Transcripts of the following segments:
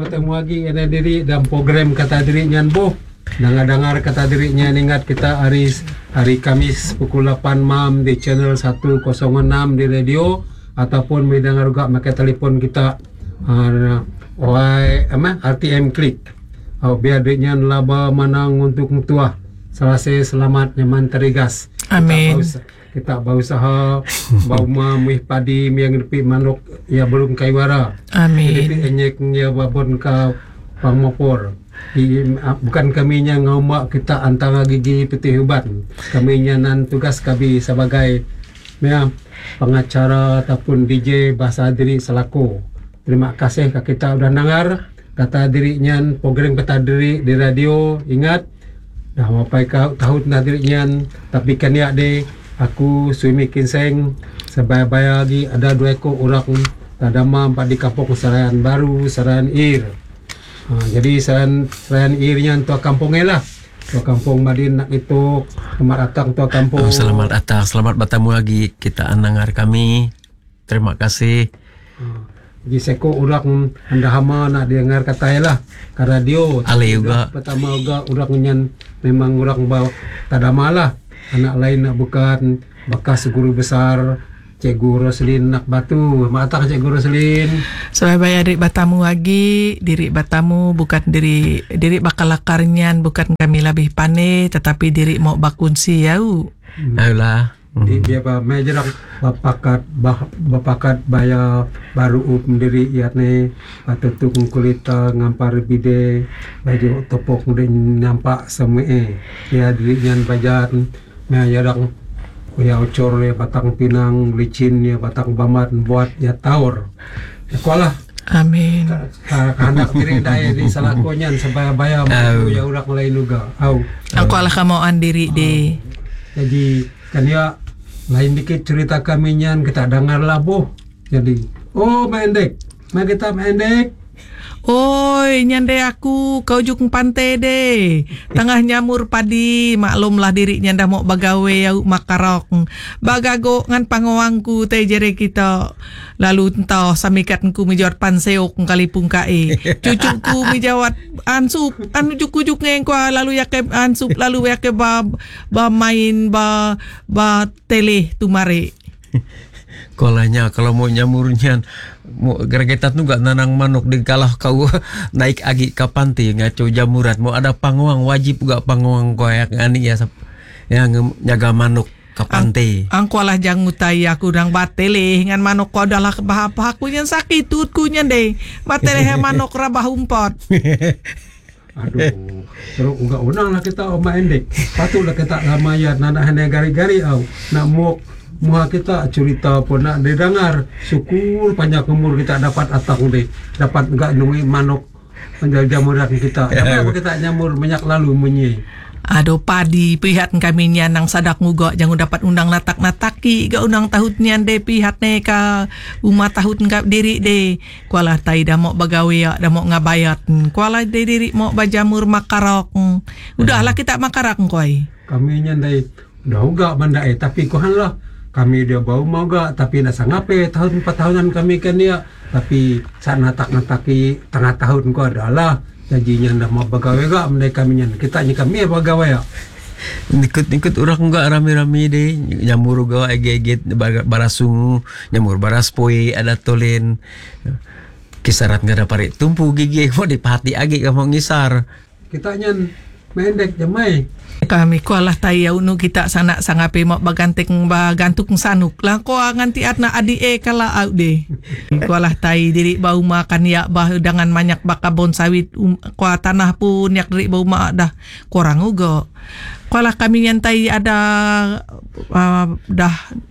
bertemu lagi ada diri dalam program Kata Diri Nyan Boh. Dengar Kata Diri Nyan, ingat kita hari Kamis pukul 8 malam di channel 106 di radio, ataupun mendengar juga pakai telepon kita RTM Klik. Biar Diri Nyan laba menang untuk mutuah. Selesai selamat nyaman terigas. Amin. Kita berusaha bauma muih padi yang depi manuk ya belum kaiwara. Amin. Depi enyek ya babon ka pangmopor. Bukan kaminya ngaumak kita antara gigi peti huban. Kaminya nan tugas kami sebagai pengacara ataupun DJ Bahasa Diri selaku. Terima kasih ke kita udah dengar Kata Diri Nyan, program Kata Diri di radio. Ingat dah mapai tahun Kata Diri Nyan, tapi kan ya de aku Suimi Kinseng sebaya-baya lagi ada 2 ekor orang tadama 4 di kampung Serayan Baru, Serayan Ir. Jadi Serayan Ir-nya tua kampungnya lah. Tua kampung Madin nak itu selamat datang tua kampung. Selamat datang, selamat bertemu lagi kita anangar kami. Terima kasih. Jadi seko orang anda hama nak dengar kata lah ke radio. Ale juga. Pertama juga orang nyan memang orang bawa tadama lah. Anak lain nak bukan bekas guru besar Cikgu Roslin nak batu. Matak Cikgu Roslin. Sebagai diri batamu lagi, diri batamu bukan diri bakal lakarnyan, bukan kami lebih pane, tetapi diri mau bakunsi yau. Ayolah. Dia mejerang bapakat baya baru mendiri iatne patutuk kulita ngampar bide baju topok udah nampak semue ya diri nyan bajan mejerang ya ucor ya batang pinang licin ya batang bamat buat ya taur sekolah. Amin. Anak diri daya di salakonyan sebaya-baya ya urak lain juga. Aku alah kamuan diri deh. Jadi kan ya lain dikit cerita kami nyan kita dengar labuh. Jadi mendek kita mendek. Oi, nyande aku kau juk pantai deh. Tengah nyamur padi, maklumlah diri nyanda mau bagawe yau makarok. Bagago ngan pangawangku teh jere kita. Lalu entah samikatku menjawat panseok kalipung kae. Cucuku menjawat ansup, anu juk-juk ngengkwa lalu yake ansup lalu yake ba main ba tele tumare. Kolanya kalau mau nyamurnya mau gergetat nu gak nanang manuk di kalah kau naik agi ke pantai ngaco jamurat mau ada pangwang wajib gak pangwang koyak ngani ya yang nyaga manuk ke pantai. Angku lah jang mutai aku dang batele ngan manuk ko adalah bahapa aku yang sakit tutku deh batele manuk rabah umpot. Aduh, terus enggak unang lah kita oma endek. Patutlah kita lamayat nana hanya gari-gari nak muha kita cerita pun nak didengar syukur panjang umur kita dapat atang deh dapat enggak nungi manuk jamuran kita dapat kita nyamur banyak lalu menye. Aduh padi pihak kami nang sadak ngugo jangan dapat undang nataki ga undang tahunnya deh pihak ka umah tahun ka diri deh kualah tai dah mau bagawe ya dah mau ngabayat kualah diri mau bajamur makarok udahlah kita makarok koi kami nyandai udah enggak bandai tapi kohan lah kami dia bau mau gak tapi nak sangape tahun 4 tahunan kami kan ya tapi saat nataki tengah tahun ko adalah janjinya ndak mau bagawe gak mendai kami nyan kita kami bagawe ya ikut orang enggak rame-rame deh nyamur gawa ege barasungu nyamur baraspoi ada tolen kisarat nggak ada parit tumpu gigi mau dipati agi kamu ngisar kita nyan mendek jamai kami kualah tayau nu kita sana sangape mau bagantung sanuk lah ko nganti atna adi kala au deh kualah tai diri bau makan ya bah dengan banyak bakabon sawit kuah tanah pun yak diri bau ma dah kurang uga kualah kami nyantai ada dah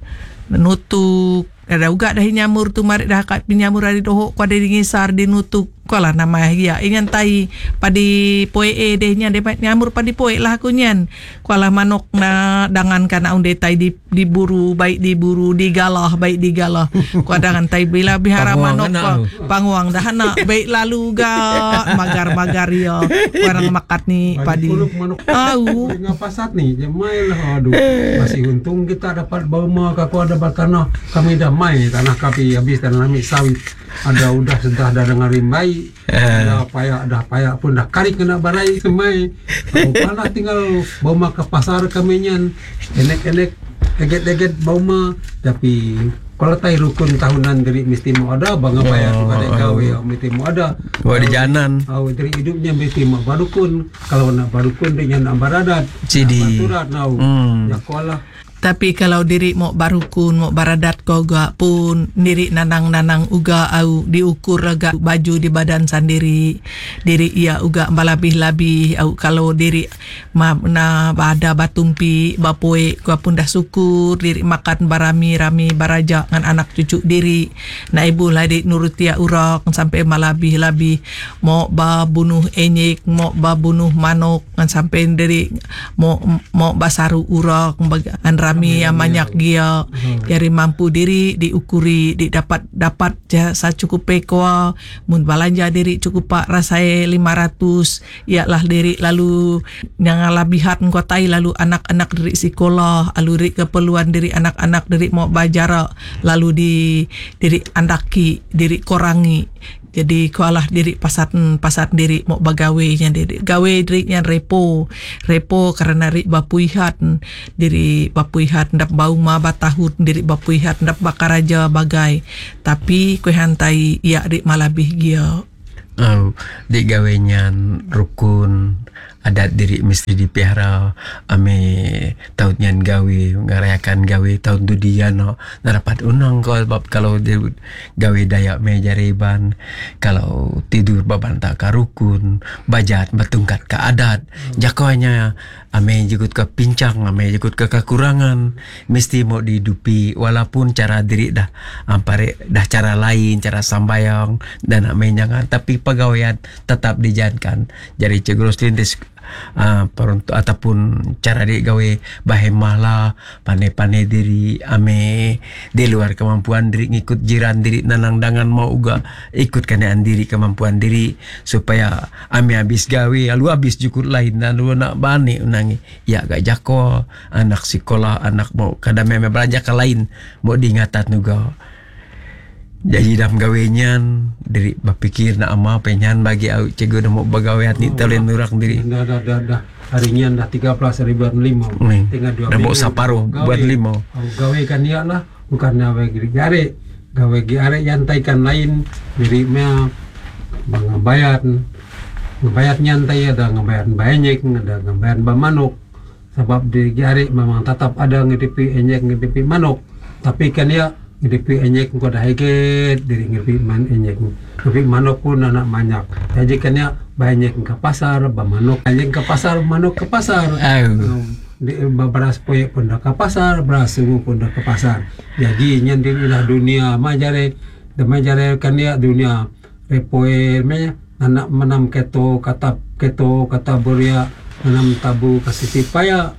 nutuk ada uga dah nyamur tu mari dah kat nyamur di doho ko ada ngisar di nutuk kualah nama ya ingan tai padi poe deh nya dapat nyamur padi poe lah aku nyan kualah manok na dangan kana unde tai diburu baik diburu digalah baik digalah kualah dangan tai bila bihara manok pangwang dahana baik lalu ga magar ya orang makat ni padi au ngapasat nih jamai lah aduh masih untung kita dapat bauma kaku ada tanah kami damai tanah kapi habis tanah sawit ada udah sudah ada dengar rimbai barai. Dah payah pun dah karik kena barai semai. Pala tinggal bawa ke pasar kami nyan. Enek-enek eget-eget bawa tapi kalau tai rukun tahunan dari mesti mau ada bangga bayar kepada gawe mesti mau ada. Buat di jalan. Dari hidupnya mesti mau barukun. Kalau nak barukun dia nak baradat. Cidi. Baturat nau. Ya kolah. Tapi kalau diri mau barukun, mau baradat ko ga pun diri nanang-nanang uga au diukur aga baju di badan sendiri. Diri ia uga balabih-labih au kalau diri na ada batumpi bapoe ko pun dah syukur diri makan barami-rami baraja ngan anak cucu diri. Na ibu lah di nurutia urak sampai malabih-labih mau bunuh enyek, mau bunuh manok ngan sampai diri mau basaru urak bagan rami yang banyak dia jadi mampu diri diukuri dapat sacukup pekwa mun balanja diri cukup pak rasai 500 ialah diri lalu yang labihan kotai lalu anak-anak diri sekolah lalu diri keperluan diri anak-anak diri mau belajar lalu diri andaki diri korangi. Jadi kualah diri pasar diri mau bagawainya diri gawe dirinya repo karena diri bapuihat diri bapuihat ndak bau ma batahun diri bapuihat ndak bakaraja bagai tapi kue hantai ya diri malabih dia. Di gawenya rukun adat diri mesti dipelihara ame tahunnya gawe ngarayakan gawe tahun tu dia no dapat unang kalau gawe dayak meja reban kalau tidur babanta ka rukun bajat batungkat ka adat jakoanya ame jikut ke pincang ame jikut ke kekurangan mesti mau dihidupi walaupun cara diri dah ampare dah cara lain cara sambayang dan ame jangan tapi pegawaian tetap dijalankan jadi cegros lintis ataupun cara dia gawe bahemah lah pane-pane diri ame di luar kemampuan diri ngikut jiran diri nanang dangan mau uga ikut kenaan diri kemampuan diri supaya ame habis gawe lalu habis jukut lain dan lu nak bani unangi ya gak jako anak sekolah anak mau kadang meme belanja ke lain mau diingatan juga. Jadi dalam gawenyan diri berpikir nak ama penyan bagi au cego dah mau bagaweat ni talen nurak diri. Dah harinya dah 13.500 tinggal 2 minggu. Dah separuh buat 5. Gawe kan ya lah bukan gawe gare. Gawe gare yantaikan lain diri mea bayar nyantai ada ngabayar banyak ada ngabayar bamanok sebab di gare memang tetap ada ngidipi enyek ngidipi manok tapi kan ya ngidipi enyek ko dah heket diri ngidipi man enyek ngidipi manok pun anak banyak jadi kan ya banyak ke pasar bamanok enyek ke pasar manok ke pasar di beras poye pun dah ke pasar beras sungu pun dah ke pasar jadi nyandirilah dunia majare kan ya dunia repoe menya anak menam keto kata beria menam tabu kasih paya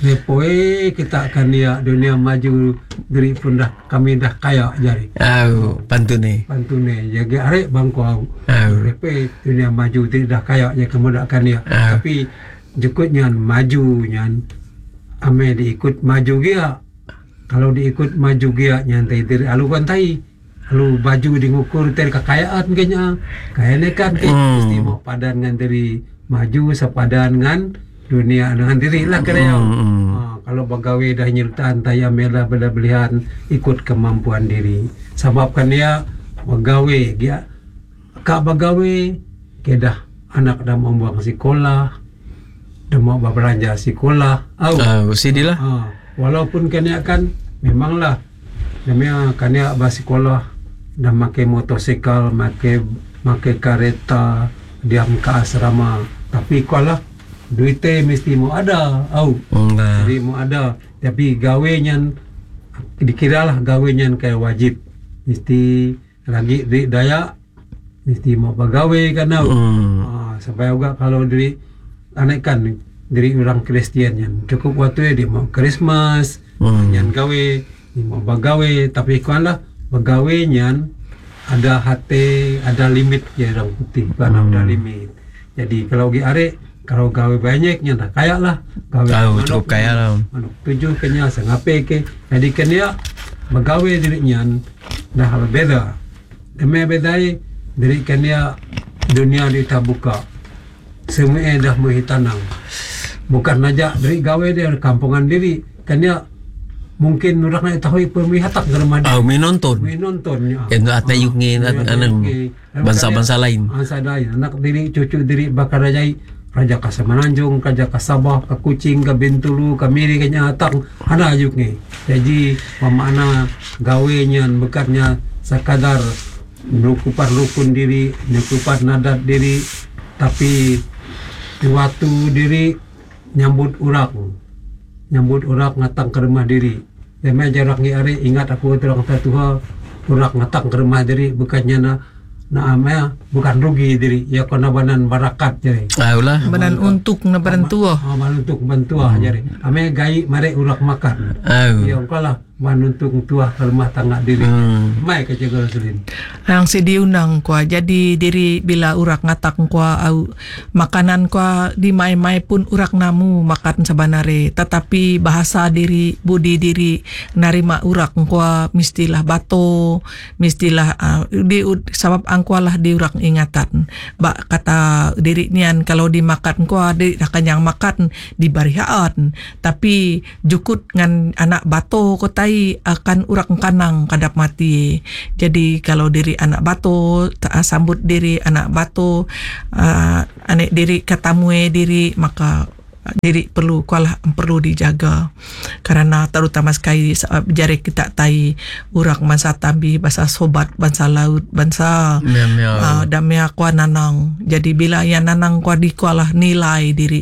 repoe kita akan ya dunia maju diri pun dah kami dah kaya jari pantune jadi arek bangko repoe dunia maju diri dah kaya ya kemudakan ya tapi jukutnya maju nyan ame diikut maju dia kalau diikut maju dia nyantai diri alu kantai alu baju diukur dari kekayaan kayaknya kayaknya kan mesti mau padan dengan diri maju sepadan dengan dunia dengan diri lah kira kalau bagawe dah nyertaan taya mela bela-belian ikut kemampuan diri sebabkan dia bagawe dia kak bagawe kedah anak dah membuang sekolah dah mau berbelanja sekolah sidilah walaupun kena kan memanglah namanya kena sekolah dah makai motosikal makai kereta diam ke asrama tapi kalau duitnya mesti mau ada jadi mau ada tapi gawenyan dikiralah gawenyan kayak wajib mesti lagi di daya mesti mau pegawai kan supaya juga kalau diri anak kan diri orang Kristian yang cukup waktu dia mau Christmas yang gawe dia mau pegawai tapi kalau pegawainya ada hati ada limit ya orang putih kan ada limit jadi kalau kalau gawe banyaknya dah kaya lah gawe cukup kaya lah manuk 7 kenya sengape ke jadi kenya begawe dirinya dah beda demi bedai diri kenya dunia kita buka semua dah menghitanang bukan aja dari gawe dia kampungan diri kan dia mungkin orang nak tahu pemihatan ke rumah dia minonton menontonnya yang atna yungin anang bangsa-bangsa lain anak diri cucu diri bakar rajai Raja ka Semenanjung, Raja ka Sabah, ka Kuching, ka Bintulu, ka Miri, ka Nyatang, ada ajuk ni. Jadi, makna gawe nyan bekarnya sekadar nukupar rukun diri, nukupar nadat diri, tapi waktu diri nyambut urak ngatang ke rumah diri. Demi jarak ni hari ingat aku terang Tuhan urak ngatang ke rumah diri bukannya na bukan rugi diri ya kena banan barakat jadi lah banan untuk na bantua banan untuk bantua jadi ame gai mare urak makan ya kalah banan untuk tua ke rumah tangga diri mai ke jaga selin ang si diunang kwa jadi diri bila urak ngatak kwa au makanan kwa di mai pun urak namu makan sabanare tetapi bahasa diri budi diri narima urak kwa mistilah bato mistilah di sabab angkualah di urak ingatan kata diri nian kalau dimakan kwa di kanyang makan di barihaan tapi jukut ngan anak bato kotai akan urak kanang kadap mati jadi kalau diri anak bato sambut diri anak bato anek diri katamue diri maka diri perlu dijaga karena terutama sekali jari kita tai urak bangsa tabi bangsa sobat bangsa laut bangsa damia kwa nanang jadi bila yang nanang kwa dikualah nilai diri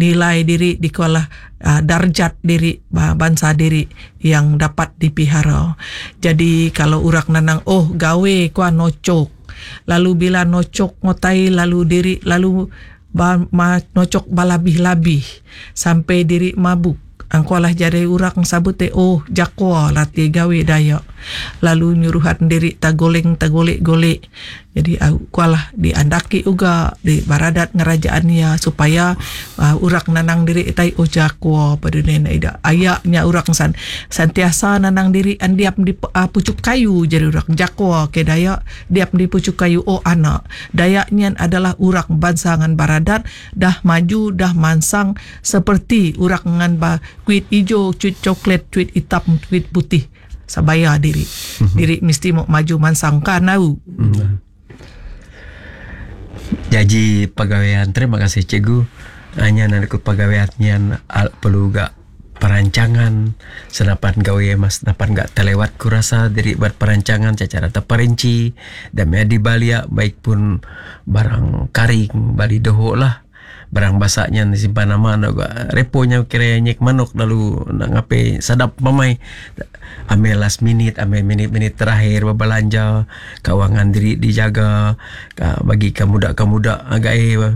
dikualah darjat diri bangsa diri yang dapat dipihara jadi kalau urak nanang gawe kwa nocok lalu bila nocok ngotai lalu diri lalu nocok balabih-labih sampai diri mabuk angkualah jari urak sabute jakwa latih gawe dayak lalu nyuruhan diri tagolek jadi kualah diandaki uga di baradat ngerajaannya supaya urak nanang diri itai jakwa pada nena ida ayaknya urak santiasa nanang diri andiap di pucuk kayu jadi urak jakwa ke dayak diap di pucuk kayu anak dayaknya adalah urak bansangan baradat dah maju dah mansang seperti urak ngan kuit hijau, kuit coklat, kuit hitam, kuit putih. Sabaya diri. Diri mesti mau maju mansang kanau. Jadi pegawaian terima kasih cikgu. Hanya nanti pegawaiannya perlu gak perancangan senapan gawe mas napan gak terlewat kurasa diri buat perancangan secara terperinci dan di balia baik pun barang karing bali doho lah barang basaknya disimpan nama reponya kira nyek manok lalu nak ngape sadap mamai ame last minute ame minit terakhir berbelanja keuangan diri dijaga bagi kamuda agak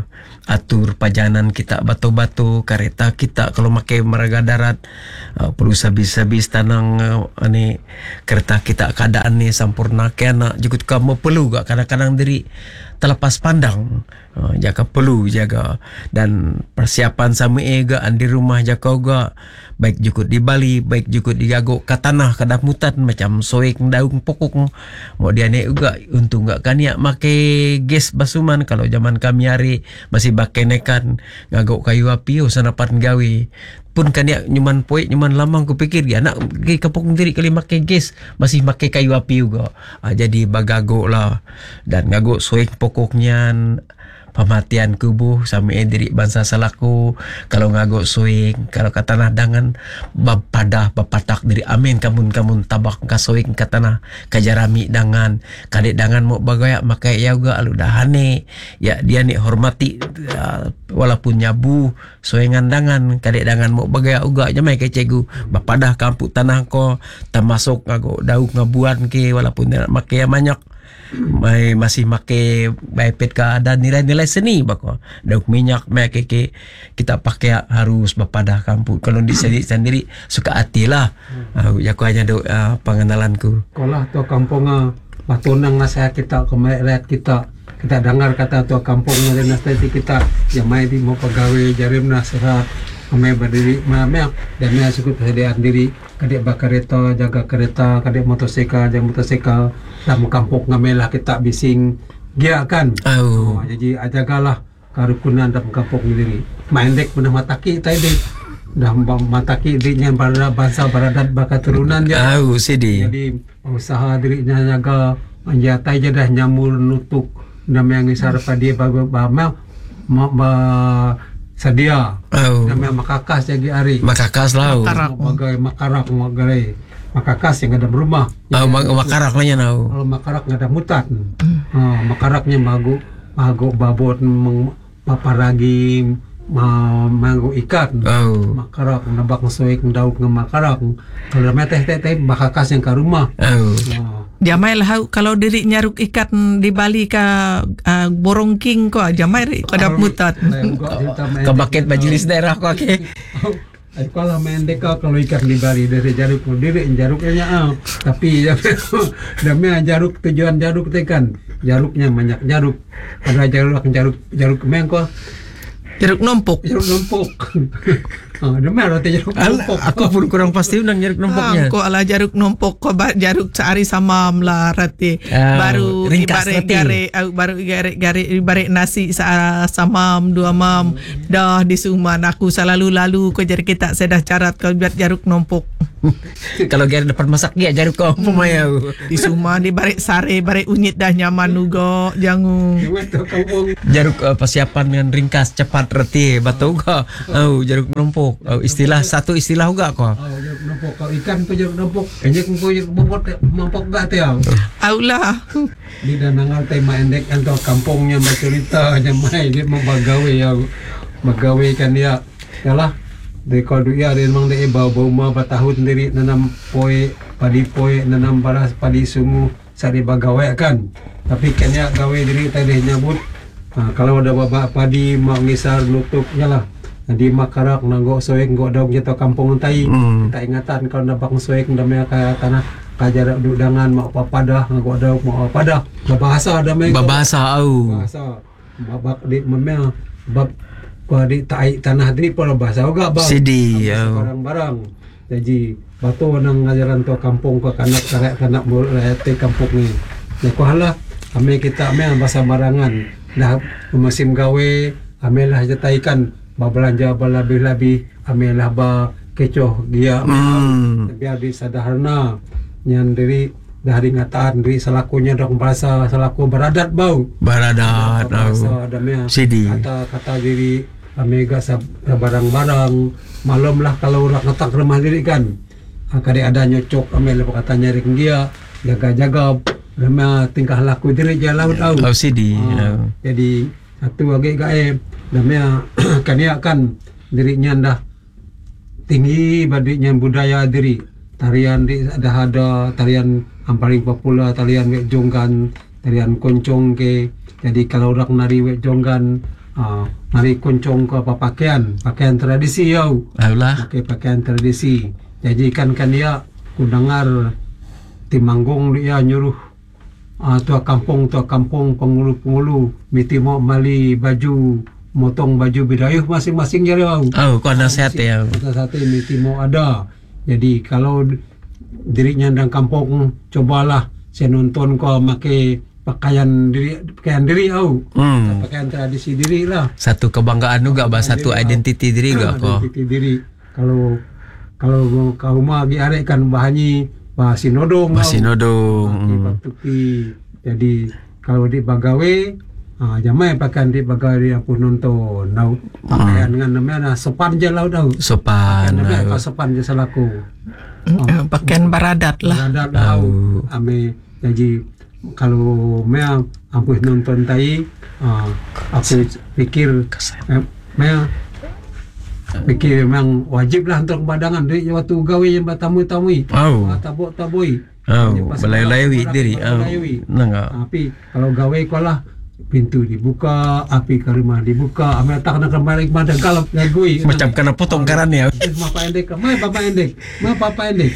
atur pajanan kita batu-batu kereta kita kalau makai meraga darat perlu habis tanang ani kereta kita keadaan ni sampurna kena jikut kamu perlu gak kadang-kadang diri terlepas pandang jaga perlu jaga dan persiapan sama ega di rumah jaga juga baik jukut di Bali baik jukut di gagok ke tanah ke damutan macam soek daun pokok mau dia ni juga untung gak kan ya make gas basuman kalau zaman kami hari masih pakai nekan gagok kayu api sanapan gawe pun kan ya nyuman poek nyuman lamang kupikir dia nak ke kapok diri kali make gas masih make kayu api juga jadi bagagok lah dan gagok soek pokoknya pematian kubuh sampai diri bangsa salaku kalau ngagok soing kalau kata tanah dangan bapatak diri amin kamun tabak ka soing ka tanah kajarami dangan kadek dangan mau bagaya makai ya juga alu dahane ya dia ni hormati walaupun nyabu soingan dangan kadek dangan mau bagaya uga nyamai ke cegu bapadah kampung tanah ko termasuk ngagok dauk ngabuan ke walaupun dia nak makai banyak masih make baipet ka ada nilai-nilai seni bako dauk minyak make kita pakai harus bapadah kampung kalau di sendiri suka hati lah aku hanya pengenalanku kolah tua kampung batunang nasihat kita ke rakyat kita dengar kata tua kampung dan nasihat kita yang mai di mau pegawai jarim nasihat kami berdiri dan saya cukup persediaan diri kadek bakar jaga kereta kadek motosikal dalam kampung kami lah kita bising Gia kan. Oh. Jadi ajagalah karukunan dalam kampung sendiri. Maendek pernah mataki tadi. Dah mataki dirinya pada bangsa beradat bakaturunan dia. Oh, sedih. Jadi usaha dirinya jaga menjatai je dah nyamur nutuk nama yang isar pada sedia. Oh. Nama makakas jadi hari. Makakas lah. Bagai makarak bagai makakas yang ada berumah. Oh, makarak lah nau. Kalau makarak ada mutat. Makaraknya magu babot paparagi manggu ikan. Oh. Makarak nabak soek dauk makarak. Kalau teh makakas yang ke rumah. Oh. Jamai lah kalau diri nyaruk ikat di Bali ka borongking ko jamai kada mutat. Kebaket majelis daerah ko ke. Kalau mendek kalau ikan di Bali dari jaruk diri jaruknya tapi namanya jaruk tujuan jaruk tekan jaruknya banyak jaruk ada jaruk mengko Jeruk numpuk. Demar roti jeruk numpuk. Aku pun kurang pasti undang jeruk numpuknya. Ko ala jaruk numpuk ko jaruk sehari samam lah rati. Baru ibare nasi samam 2 mam. Dah di suman aku selalu lalu ko jadi kita sedah carat ko buat jaruk numpuk. Kalau gaya depan masak dia jaruk kau pemaya. Di suman di bare sare bare unyit dah nyaman ugo jangu. Jaruk persiapan dengan ringkas cepat reti batu ga. Oh, jaruk numpuk. Oh, satu istilah juga kok. Jaruk numpuk kalau ikan tu jaruk numpuk. Enjek ko jaruk numpuk gak teh. Aulah. Di danangal teh maendek anto kampungnya bercerita nyamai dia membagawe ya. Magawe kan dia. Yalah. Di kalau dia memang dia bau mah batahun sendiri nanam poe padi poe nanam baras padi sungu sari bagawe kan. Tapi kan ya gawe diri tadi nyabut. Kalau ada babak padi mau ngisar nutuknya lah. Di makarak nanggok soek ngok daun jatuh kampung tai. Kita ingatan kalau nabak soek ndamnya ka tanah kajarak dudangan mau papadah ngok daun mau padah. Bahasa damai. Bahasa au. Bahasa babak di memang bab di tanah diri pun bahasa juga bang. Sidi Barang-barang. Jadi batu nang ngajaran tu kampung ke kanak mulai kampung ni. Neko halah kami kita bahasa barangan. Dah musim gawe amilah jataikan belanja lebih amilah ba kecoh dia biar di sederhana nyan diri dari ngataan diri selakunya dong bahasa selaku beradat bau bahasa damai Sidi kata diri amega barang-barang malam lah kalau orang ngetak rumah diri kan kadang ada nyocok amel kata nyaring dia jaga-jaga ramai tingkah laku diri jalan tahu Sidi jadi satu lagi gaib namanya kania kan dirinya dah tinggi badinya budaya diri tarian di ada tarian yang paling populer tarian wek jonggan tarian koncong ke jadi kalau orang nari wek jonggan nari koncong ke apa pakaian tradisi yau pakai pakaian tradisi jadi kan dia ku dengar timanggung dia nyuruh tua kampung penghulu miti mau mali baju motong baju bidayuh masing-masing jadi kau nasihat ya nasihat miti mau ada jadi kalau dirinya dan kampung cobalah saya nonton kau pakai pakaian diri pakaian tradisi diri lah satu kebanggaan juga satu identiti diri juga kok identiti diri kalau kau mah diarekan bahannya sinodong tuki jadi kalau di bagawe jamai pakaian di bagawe pun nonton pakaian dengan namanya sopan je lah sopan namanya sopan je selaku pakaian baradat lah ame jadi kalau memang ampuh nonton tai aku pikir memang wajib lah untuk badangan dari waktu gawe yang tamu-tamu tabuk-tabui balai-balai diri tapi kalau gawe kalah pintu dibuka api ke rumah dibuka ame tak nak kembali pada galap ngagui macam kena potong karan ya papa endek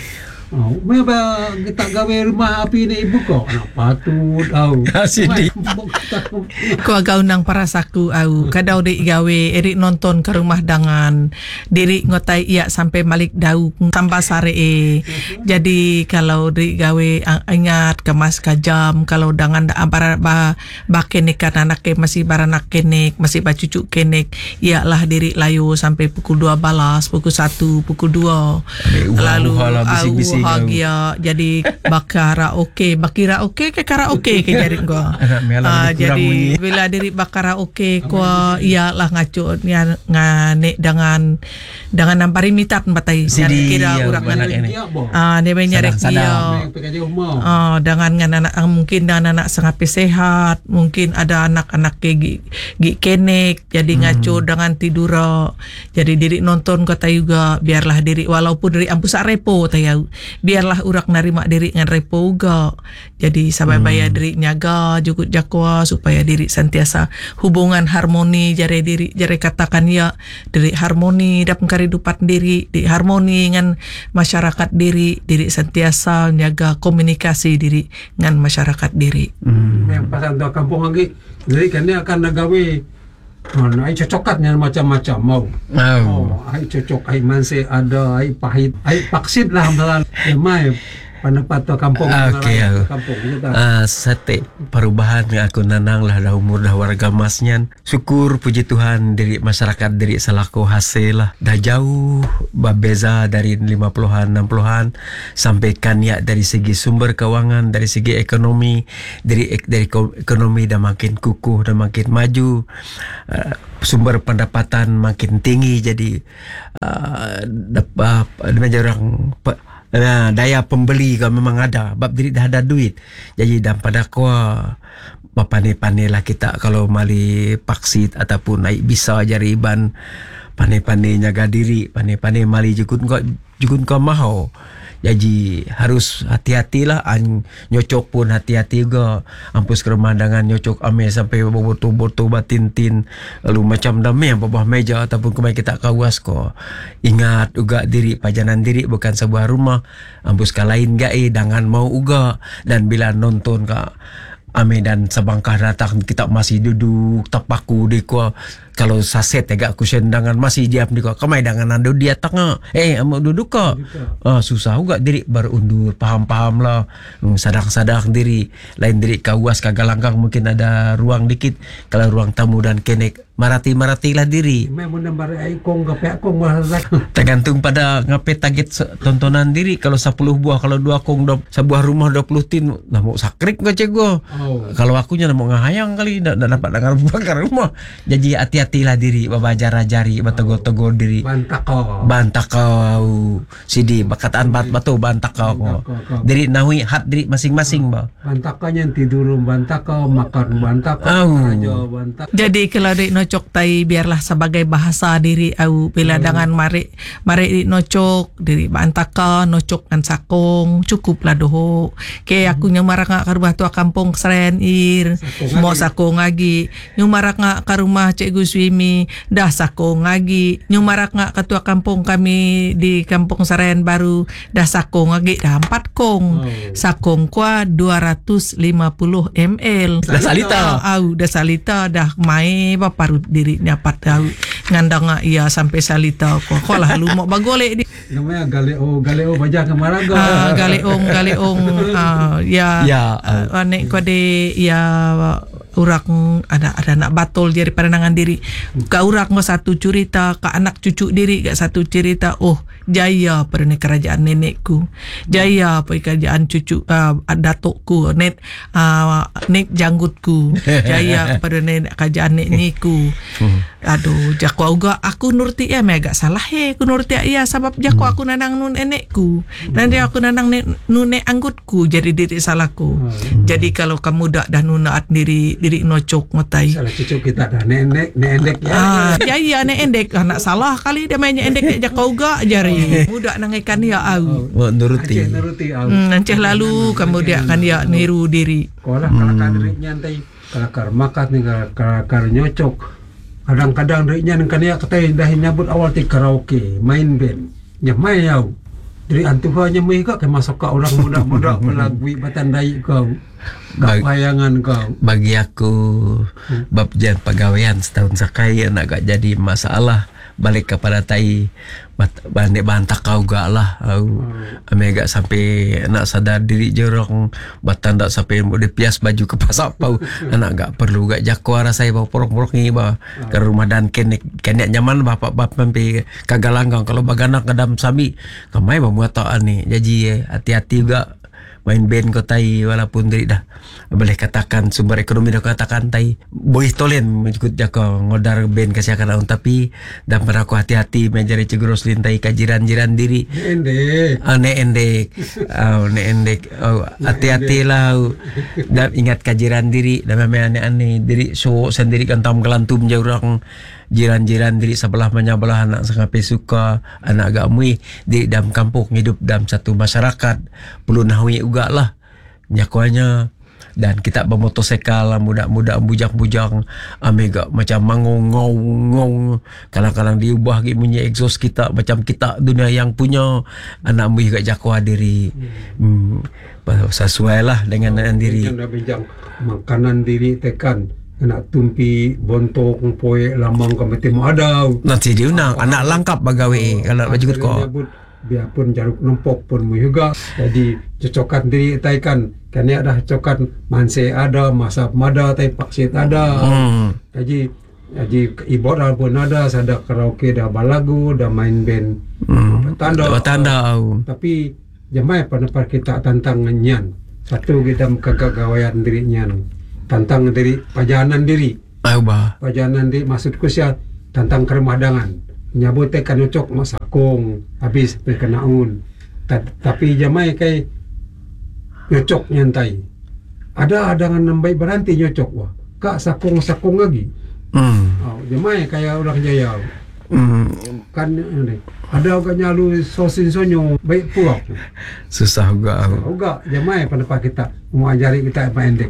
May ba kita gawe rumah api ni ibu ko? Anak patut au. Sidi. Ko agaw nang para saku au kadaw di gawe eri nonton ke rumah dangan diri ngotai iya sampai malik dau tambah sare jadi kalau di gawe ingat kemas kajam kalau dangan bara ba kenek kan anak masih baranak kenek masih bacucu kenek iyalah diri layu sampai pukul 12 pukul 1 pukul 2 lalu bahagia jadi bakara oke ke karaoke ke jadi gua jadi bila diri bakara oke ko iyalah ngaco ngane dengan nampari mitat batai kira urang nebe nyarek dia dengan anak mungkin dan anak sangat sehat mungkin ada anak-anak gi kenek jadi ngaco dengan tidur jadi diri nonton kata juga biarlah diri walaupun diri ampus repo tayau biarlah urak narima diri ngan repo juga jadi sabai bayar diri nyaga jukut jakwa supaya diri sentiasa hubungan harmoni jare diri jare katakan ya diri harmoni dalam kehidupan diri di harmoni dengan masyarakat diri sentiasa menjaga komunikasi diri dengan masyarakat diri yang pasal untuk kampung lagi jadi kan dia akan nagawe ai cocokatnya macam-macam mau ai cocok ai manse ada ai pahit ai paksid lah mai pendapat kampung kampung sate perubahan yang aku nanang lah dah umur dah warga masnya syukur puji Tuhan diri masyarakat diri selaku hasil lah dah jauh berbeza dari 50-an 60-an sampai kan ya dari segi sumber keuangan dari segi ekonomi dari ekonomi dah makin kukuh dah makin maju sumber pendapatan makin tinggi jadi orang daya pembeli kan memang ada bab diri dah ada duit jadi dan pada ko pandai-pandai lah kita kalau mali paksit ataupun naik bisa jariban pandai-pandai jaga diri pandai-pandai mali jukun ko mahau jadi harus hati-hatilah nyocok pun hati-hati juga ampus keremandangan nyocok ame sampai botol-botol batin-tin lalu macam damai bawah meja ataupun kemai kita kawas ko ingat juga diri pajanan diri bukan sebuah rumah ampus kalain gai dangan mau uga dan bila nonton ka ame dan sebangkah datang kita masih duduk tapaku di ko kalau saset agak kusen dangan masih diam di ko kamai dangan ando dia tengah amo duduk ko susah juga diri berundur paham-paham lah sadang-sadang diri lain diri kawas kagalanggang mungkin ada ruang dikit kalau ruang tamu dan kenek marati-maratilah diri memang nambar aikong gape akong masak tergantung pada ngape target tontonan diri kalau 10 buah kalau 2 kong sebuah rumah 20 tin lah mau sakrik gak cek gua kalau akunya mau ngahayang kali dak dapat dengar bakar rumah jadi hati-hatilah diri babajara-jari batego-tego diri bantakau sidi bakataan batu bantakau diri nahui hat diri masing-masing ba bantakanya tidur bantakau makan bantakau jadi kalau di nocok tai biarlah sebagai bahasa diri au bila dengan mari di nocok diri bantaka nocok kan sakong cukup lah doho ke aku nyamarak ngak karubah tua kampung seren ir mau sakong lagi nyamarak ngak ke rumah Cik Guswimi dah sakong lagi nyamarak ngak ke tua kampung kami di kampung seren baru dah sakong lagi dah 4 kong sakong kwa 250 ml dah salita au dah salita dah mai baparu diri nyapat tahu ngandang iya sampai salita ko lah lu mau bagole di namanya galeo baja kemaraga galeong ya nek kode ya urak ada anak batol jadi pandangan diri ka urak ngo satu cerita ka anak cucu diri gak satu cerita jaya pada kerajaan nenekku jaya pada kerajaan cucu datukku nek janggutku jaya pada kerajaan nenekku aduh jakwa uga aku nurti ya agak salah aku nurti ya sebab jakwa aku nanang nun nenekku dan dia aku nanang nun anggutku jadi diri salahku jadi kalau kamu dah nunaat diri nocok ngotai salah cucu kita dah nenek ya endek anak salah kali dia mainnya endek jakwa uga jari muda nangikan ya au nuruti nanceh lalu kemudian kan ya niru diri kolah kalakar diri nyantai kalakar makat nih kalakar nyocok kadang-kadang diri nyan kan ya katai dah nyabut awal ti karaoke main band nya mai yau Dari antuhannya mereka ke masuk ke orang muda-muda pelagui batandai kau. Bayangan kau. Bagi aku bab jan pegawaian setahun sakai nak gak jadi masalah. Balik kepada tai bandek bantak kau gak lah. Ame gak sampai nak sadar diri jorong batan tak sampai mode pias baju ke pasar pau. Anak gak perlu gak jakwa rasai bau porok-porok ni ba ke rumah dan kenek nyaman bapak-bapak sampai kagalanggang kalau baganak kadam sami kamai ba muataan ni. Jadi hati-hati juga main band kau tai walaupun dari dah boleh katakan sumber ekonomi dah katakan tai boleh tolen mengikut jaka ngodar band kasih akan tapi dan pada aku hati-hati menjadi cegros lintai kajiran-jiran diri endek hati-hati lah dan ingat kajiran diri dan memang aneh-aneh diri so sendiri kan tam kelantum jauh orang jiran-jiran diri sebelah menyabelah anak sangat suka anak agak mui di dalam kampung hidup dalam satu masyarakat perlu nahui juga lah nyakuanya dan kita bermotosikal muda-muda bujang-bujang amega macam mangong-ngong kadang-kadang diubah gitu bunyi exhaust kita macam kita dunia yang punya anak mui juga jakwa diri sesuai lah dengan diri bincang makanan diri tekan anak tumpi bontok poe lambang komite mau ada nanti diunang anak lengkap bagawe kalau baju kok biarpun jaruk nempok pun mu juga jadi cocokan diri taikan kan ya dah cocokan manse ada masap mada tai paksit ada jadi ibadah pun ada sada karaoke dah balagu dah main band tanda tapi jamaah pada kita tantangannya satu kita kegagawayan dirinya tantang dari pajanan diri. Pajanan diri maksudku siya tantang keremadangan. Nyabut kan nyocok masakong habis perkenaun. Tapi jamai kay nyocok nyantai. Ada dengan nambai berhenti nyocok wah. Kak sakong lagi. Jamai kaya orang jaya. Kan ada juga nyalu sosin sonyo baik puak. Susah juga. Juga jamai pada kita mau ajari kita apa endek.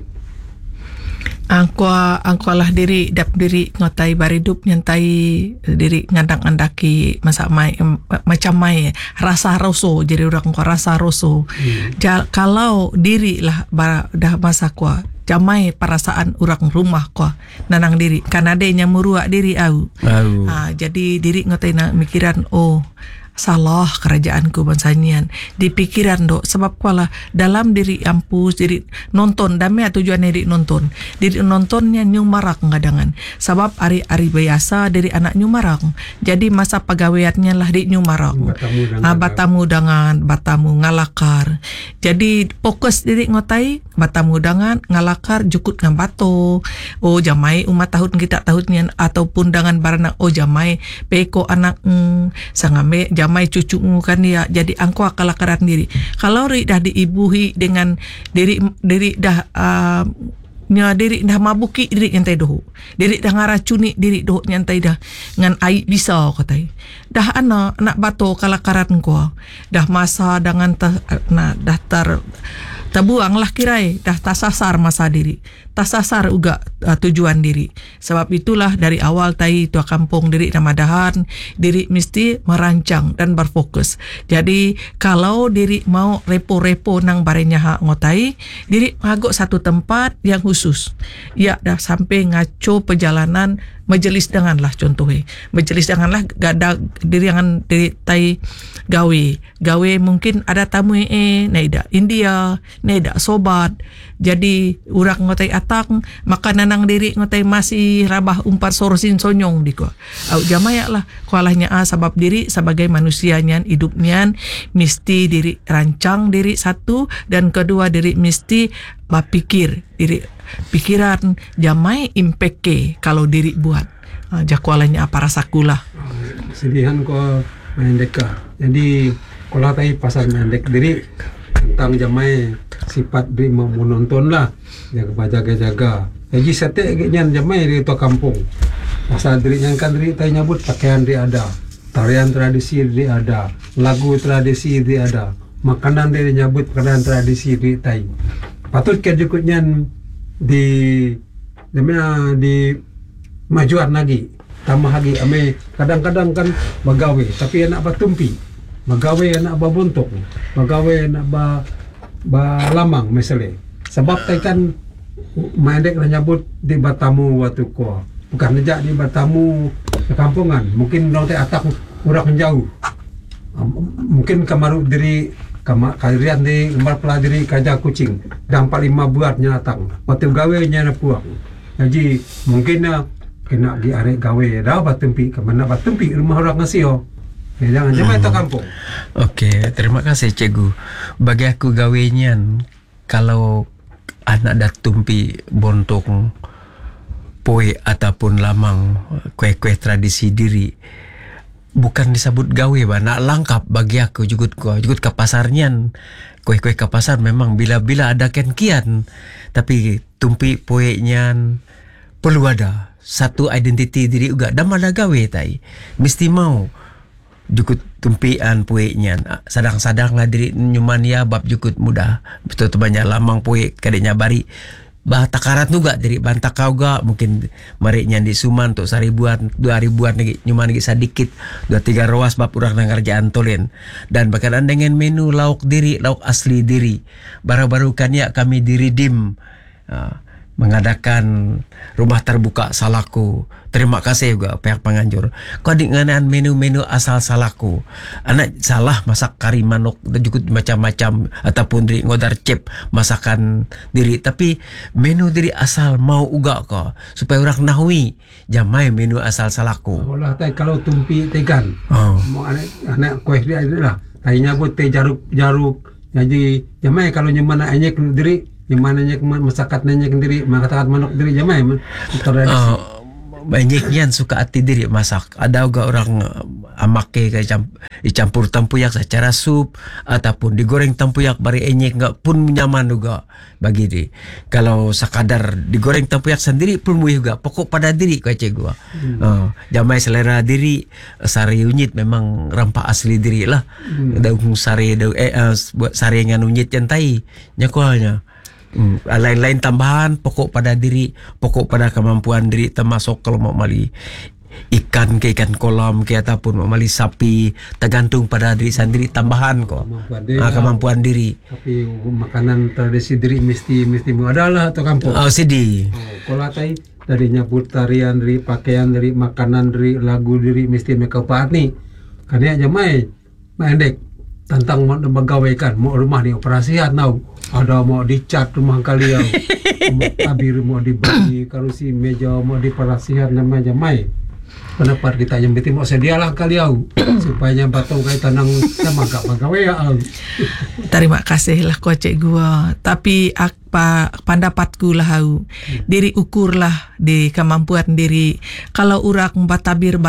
Angko lah diri ngotai baridup nyantai diri ngandang-andaki macam mai rasa roso jadi orang ko rasa roso. Kalau diri lah dah masa ko jamai perasaan orang rumah ko nanang diri kan adanya murua diri au. Jadi diri ngotai na mikiran salah kerajaanku bansanian di pikiran dok sebab kuala dalam diri ampus diri nonton damai tujuan diri nontonnya nyumarak ngadangan sebab ari-ari biasa diri anak nyumarak jadi masa pegawaiannya lah di nyumarak batamu ngalakar jadi fokus diri ngotai batamu dengan ngalakar jukut ngabato jamai umat tahun kita tahunnya ataupun dengan barana jamai peko anak sangame jamai cucu kan dia jadi angko kalakaran diri kalau dah diibuhi dengan diri dah diri dah mabuki diri nyantai doh diri dah ngaracuni diri doh nyantai dah ngan ai bisa katai dah anak bato kalakaran ko dah masa dengan dah terbuang lah kirai dah tasasar masa diri tasasar juga tujuan diri sebab itulah dari awal tai tua kampung diri namadahan diri mesti merancang dan berfokus jadi kalau diri mau repo-repo nang barenya hak ngotai diri magok satu tempat yang khusus ya dah sampai ngaco perjalanan majelis dengan lah contohnya majelis dengan lah gada diri dengan diri tai gawe mungkin ada tamu naida India naida sobat jadi urang ngotai atang makanan nang diri ngotai masih rabah umpar sorosin sonyong diko au jamaya lah kualahnya sebab diri sebagai manusianya hidupnya mesti diri rancang diri satu dan kedua diri mesti berpikir diri pikiran jamai impact kalau diri buat jakualanya apa rasakulah sedihan ko mendeka jadi kalau tadi pasal mendek diri tentang jamai sifat diri mau menonton lah jaga jadi setiap nyan jamai di tua kampung pasal diri yang kan diri tadi nyabut pakaian diri ada tarian tradisi diri ada lagu tradisi diri ada makanan diri nyabut makanan tradisi diri tadi patut kejukutnya di majuan lagi tambah lagi ame kadang-kadang kan bagawe tapi anak batumpi magawe anak babuntok, magawe anak lamang misalnya. Sebab tay kan mandek na nyabut di Batamu waktu ko. Bukan nejak di Batamu ke kampungan. Mungkin nang tay atak urang jauh. Mungkin kamaru diri kalian di kemar peladiri kaja kucing. Dampak 5 buatnya datang. Waktu gawe nya na puak. Jadi mungkin kena di arek gawe dah batempi ke mana batempi rumah orang ngasih. Jangan sampai ke kampung. Okey, terima kasih cikgu. Bagi aku gawenyan kalau anak dah tumpi bontong poe ataupun lamang kue-kue tradisi diri bukan disebut gawe ba nak langkap bagi aku jugut ke pasarnyan kue-kue ke pasar memang bila-bila ada kian tapi tumpi poe nyan perlu ada satu identiti diri juga dah mana gawe tai mesti mau jukut tumpian pueknya sadang-sadang lah diri nyuman ya bab jukut mudah betul banyak lamang puek kadeknya bari bah takarat juga diri bantak kau gak mungkin mariknya di suman untuk 1.000-an 2.000-an lagi nyuman lagi sedikit 2-3 ruas bab urang nang kerjaan tolen dan bakalan dengan menu lauk asli diri baru-baru kan ya kami di Redeem mengadakan rumah terbuka Salaku. Terima kasih juga pihak penganjur. Kau dengan menu-menu asal Salaku. Anak salah masak kari manok dan juga macam-macam ataupun diri ngodar cep masakan diri. Tapi menu diri asal mau uga kau supaya orang nahui jamai menu asal Salaku. Olah tay kalau tumpi tegan. Mau anak kuih dia adalah tay nyabut teh jaruk. Jadi jamai kalau nyemana anyek diri yang mananya masakat nanya sendiri mengatakan manok diri jamai tradisi banyaknya suka hati diri masak ada juga orang amake dicampur tempuyak secara sup ataupun digoreng tempuyak bari enyek enggak pun nyaman juga bagi diri kalau sekadar digoreng tempuyak sendiri pun muih juga pokok pada diri kau cek gua jamai selera diri sari unyit memang rempah asli diri lah daun sari buat sari dengan unyit yang tai nyakualnya lain-lain tambahan pokok pada diri pokok pada kemampuan diri termasuk kalau mau mali ikan ke ikan kolam ke ataupun mau mali sapi tergantung pada diri sendiri tambahan kok kemampuan diri tapi makanan tradisi diri mesti adalah atau kampung sidi kalau tai dari nyabut tarian dari pakaian dari makanan dari lagu diri mesti mereka pahat nih karena jamai mandek tentang mau bagawaikan mau rumah ni operasian tau ada mau dicat rumah kalian mau tabir mau dibagi karusi meja mau diperasihan namanya jamai pendapat kita yang betul mau sedialah kalian supaya batong kait tanang sama gak bagawai terima kasih lah kau cek gua tapi apa pendapatku lah diri ukurlah di kemampuan diri kalau urak batabir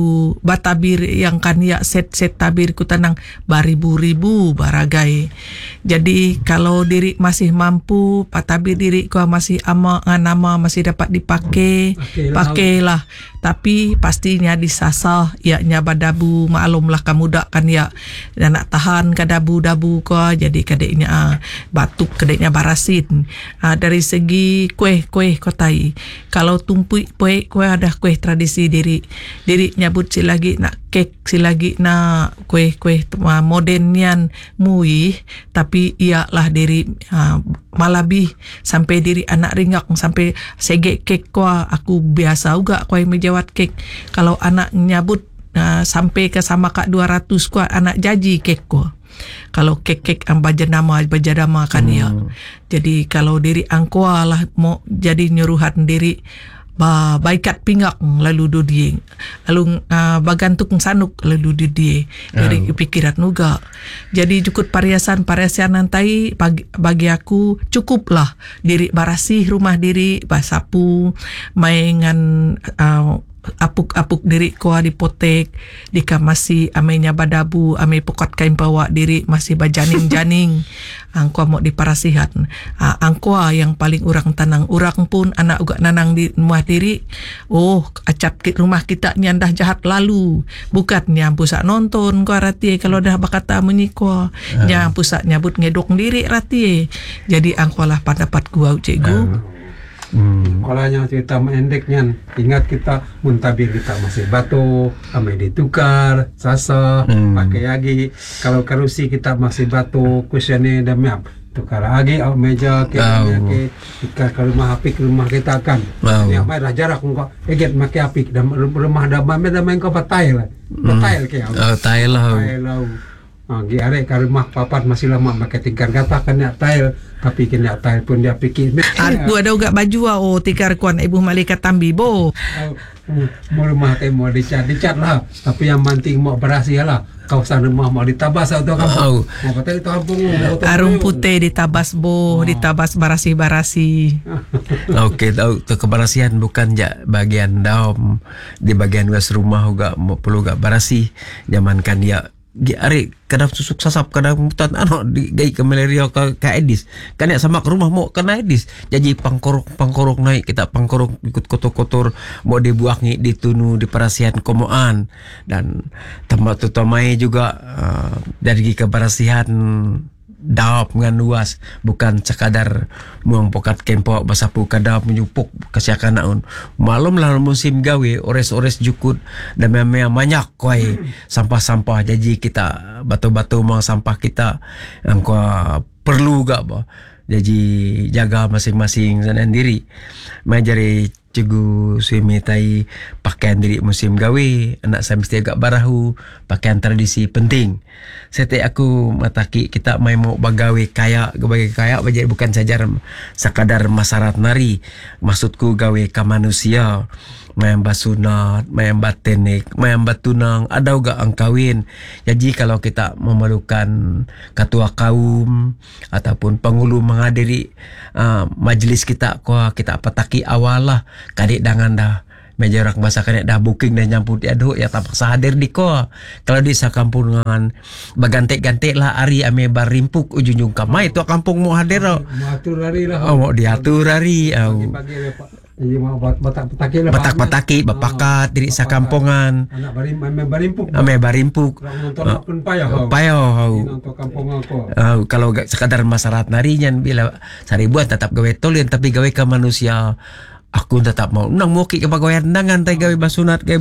yang kan ya set tabir ku tanang baribu-ribu baragai jadi kalau diri masih mampu patabir diri ku masih nama masih dapat dipakai pakailah tapi pastinya disasah ya nyabadabu maklumlah kamu dak kan ya nak tahan kadabu-dabu ko jadi kadeknya batuk kadeknya barasin dari segi kue kotai kalau tumpui kue ada kue tradisi diri nyabut silagi nak kek silagi na kue modernian muih tapi iyalah diri malabih sampai diri anak ringak sampai segek kek ko aku biasa juga kue menjawat kek kalau anak nyabut sampai ke sama kak 200 ko anak jaji kek ko kalau kek bajadama kan ya jadi kalau diri angkoa lah mau jadi nyuruhan diri baikat pingak lalu dudie lalu bagantuk sanuk lalu dudie dari pikiran nuga jadi cukup variasan nantai bagi aku cukuplah diri barasih rumah diri basapu mainan apuk diri ko dipotek dikamasi amenya badabu ame pokot kain bawa diri masih bajaning angko mau diparasihat angko yang paling urang tanang urang pun anak uga nanang di rumah diri acap rumah kita nyandah jahat lalu bukannya pusat nonton ko rati kalau dah bakata menyiko pusat nyabut ngedok diri rati jadi angko lah pendapat gua cikgu Kalau yang cerita mendeknya, ingat kita muntabir kita masih batu, amai ditukar, sasa, pakai lagi. Kalau karusi kita masih batu, kusennya dan miap. Tukar lagi, meja, tukar ke rumah apik, rumah kita kan. Ini apa dah jarak engkau, eget makai apik, dan rumah damai engkau patai lah, patai kau. Tail lah. Giare ke rumah papat masih lama pakai tingkar kata kena tail, tapi kena tail pun dia pikir. Aku ada juga baju tikar kuan ibu malaikat tambi bo. Mau rumah kayak mau dicat lah, tapi yang penting mau berhasil lah. Kawasan rumah mau ditabas atau kampung. Mau kata itu kampung. Arum putih ditabas bo, ditabas barasi-barasi. Oke, tahu tu kebersihan bukan bagian dalam, di bagian luas rumah juga perlu gak barasi. Jangankan dia ari kadang susuk sasap kadang mutan di gai ke malaria ke Aedes kan ya sama ke rumah mau kena Aedes jadi pangkorok naik kita pangkorok ikut kotor mau dibuangi ditunu di perasian komoan dan tempat utamanya juga dari kebersihan daop dengan luas bukan sekadar muang pokat kempok basapu kadap menyupuk kesiakan naun malum lah musim gawe ores jukut dan memang banyak koi sampah-sampah jadi kita batu-batu muang sampah kita angko perlu gak bah jadi jaga masing-masing sendiri majari cegu suami tai pakaian diri musim gawe anak saya mesti agak barahu pakaian tradisi penting sete aku mataki kita mai mau bagawe kaya bagai bukan saja sekadar masyarakat nari maksudku gawe ka manusia mayamba sunat mayamba tenik mayamba tunang ada juga ang kawin jadi kalau kita memerlukan ketua kaum ataupun penghulu menghadiri majelis kita kita pataki awal lah kadik dangan dah meja rak bahasa kadik dah booking dan nyamput aduh ya terpaksa hadir di kalau di sakampungan bagantek-gantek lah ari ame barimpuk ujung kamai tu kampung mau hadir mau atur hari lah mau diatur hari batak-bataki bapakat diri sakampungan anak barimpuk ame barimpuk nonton pun payah nonton kampung aku kalau sekadar masyarakat narinya bila saribuan tetap gawe tolien tapi gawe ke manusia aku tetap mau nang moki ke pagawean dangan tay gawe basunat gawe